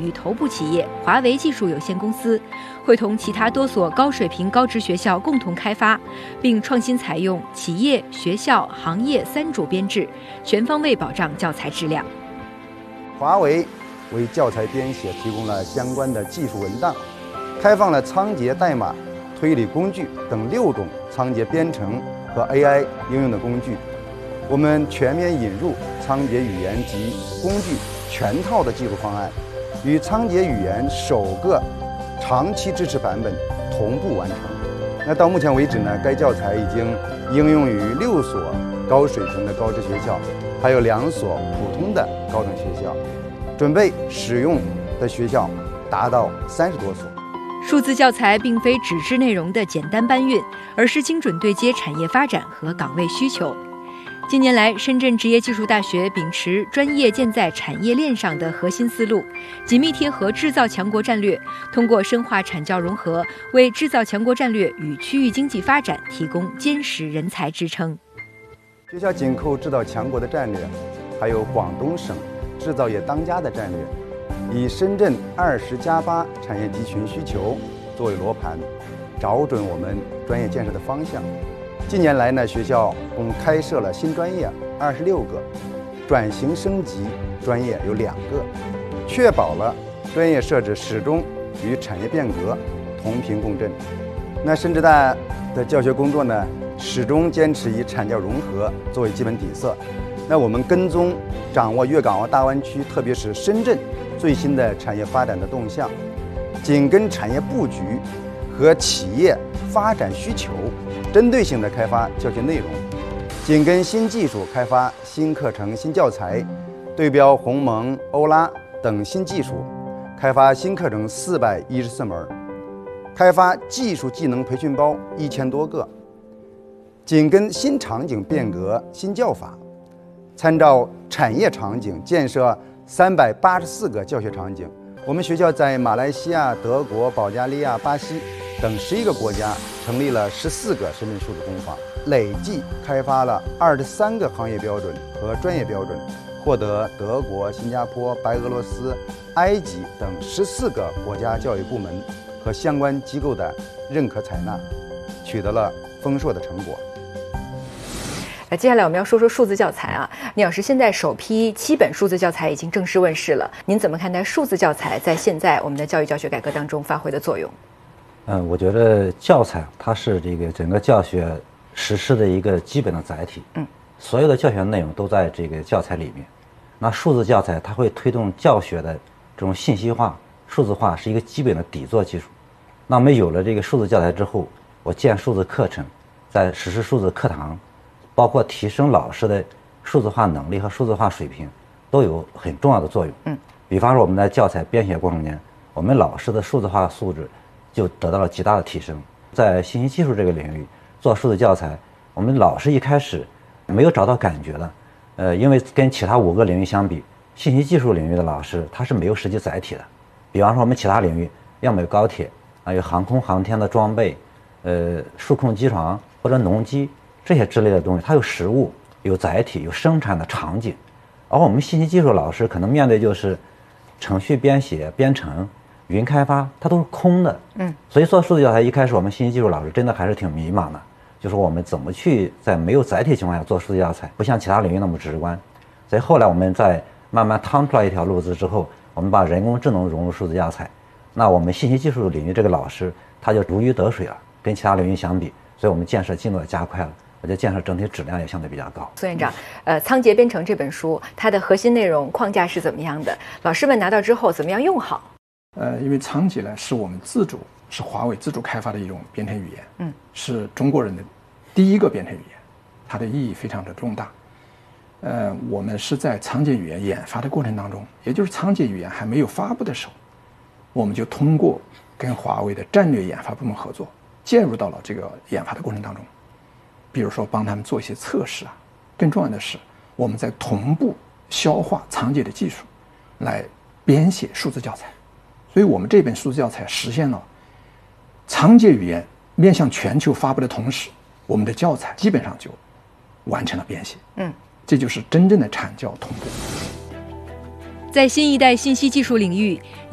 领域头部企业华为技术有限公司，会同其他多所高水平高职学校共同开发，并创新采用企业、学校、行业3主编制，全方位保障教材质量。 华为为教材编写提供了相关的技术文档，开放了仓颉代码、推理工具等6种仓颉编程和 AI 应用的工具。我们全面引入仓颉语言及工具全套的技术方案，与仓颉语言首个长期支持版本同步完成。那到目前为止呢，该教材已经应用于6所高水平的高职学校，还有2所普通的高等学校，准备使用的学校达到30多所。 数字教材并非纸质内容的简单搬运，而是精准对接产业发展和岗位需求。近年来，深圳职业技术大学秉持专业建在产业链上的核心思路，紧密贴合制造强国战略，通过深化产教融合，为制造强国战略与区域经济发展提供坚实人才支撑。 学校紧扣制造强国的战略，还有广东省制造业当家的战略，以深圳20+8产业集群需求作为罗盘，找准我们专业建设的方向。近年来呢，学校共开设了新专业26个，转型升级专业有2个，确保了专业设置始终与产业变革同频共振。那深职大的教学工作呢，始终坚持以产教融合作为基本底色。那我们跟踪掌握粤港澳大湾区，特别是深圳最新的产业发展的动向，紧跟产业布局和企业发展需求，针对性的开发教学内容，紧跟新技术开发新课程、新教材，对标鸿蒙、欧拉等新技术，开发新课程414门，开发技术技能培训包1000多个，紧跟新场景变革、新教法，参照产业场景建设384个教学场景。我们学校在马来西亚、德国、保加利亚、巴西等11个国家成立了14个深圳数字工坊，累计开发了23个行业标准和专业标准，获得德国、新加坡、白俄罗斯、埃及等14个国家教育部门和相关机构的认可采纳，取得了丰硕的成果。 接下来我们要说说数字教材啊，聂老师，现在首批7本数字教材已经正式问世了，您怎么看待数字教材在现在我们的教育教学改革当中发挥的作用？ 我觉得教材它是这个整个教学实施的一个基本的载体，所有的教学内容都在这个教材里面。那数字教材它会推动教学的这种信息化、数字化，是一个基本的底座技术。那我们有了这个数字教材之后，我建数字课程，在实施数字课堂，包括提升老师的数字化能力和数字化水平，都有很重要的作用。比方说我们在教材编写过程中间，我们老师的数字化素质就得到了极大的提升。在信息技术这个领域做数字教材，我们老师一开始没有找到感觉的，因为跟其他5个领域相比，信息技术领域的老师他是没有实际载体的。比方说我们其他领域，要么有高铁有航空航天的装备，数控机床或者农机这些之类的东西，它有实物、有载体、有生产的场景。而我们信息技术老师可能面对就是程序编写、编程、云开发，它都是空的。所以做数字教材一开始我们信息技术老师真的还是挺迷茫的，就是我们怎么去在没有载体情况下做数字教材，不像其他领域那么直观。所以后来我们在慢慢趟出来一条路子之后，我们把人工智能融入数字教材，那我们信息技术领域这个老师他就如鱼得水了，跟其他领域相比，所以我们建设进度也加快了，我觉得建设整体质量也相对比较高。 苏院长，仓颉编程这本书它的核心内容框架是怎么样的？老师们拿到之后怎么样用好？ 因为仓颉呢是我们是华为自主开发的一种编程语言，是中国人的第一个编程语言，它的意义非常的重大。我们是在仓颉语言研发的过程当中，也就是仓颉语言还没有发布的时候，我们就通过跟华为的战略研发部门合作，介入到了这个研发的过程当中。比如说帮他们做一些测试啊，更重要的是我们在同步消化仓颉的技术，来编写数字教材。所以我们这本数字教材实现了仓颉语言面向全球发布的同时，我们的教材基本上就完成了编写。这就是真正的产教同步。 在新一代信息技术领域，